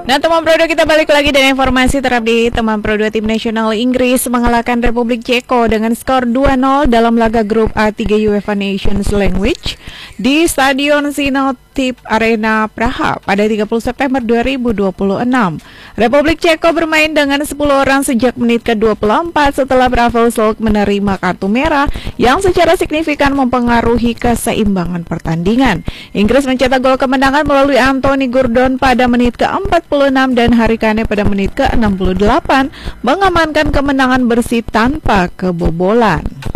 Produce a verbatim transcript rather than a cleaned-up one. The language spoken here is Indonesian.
Nah, teman Pro dua, kita balik lagi dengan informasi terupdate. Teman Pro dua, tim nasional Inggris mengalahkan Republik Ceko dengan skor dua nol dalam laga grup A tiga UEFA Nations Language di Stadion Sinotip Arena Praha pada tiga puluh September dua ribu dua puluh enam. Republik Ceko bermain dengan sepuluh orang sejak menit ke dua puluh empat setelah Pavel Solk menerima kartu merah yang secara signifikan mempengaruhi keseimbangan pertandingan. Inggris mencetak gol kemenangan melalui Anthony Gordon pada menit ke empat puluh enam dan Harry Kane pada menit ke enam puluh delapan mengamankan kemenangan bersih tanpa kebobolan.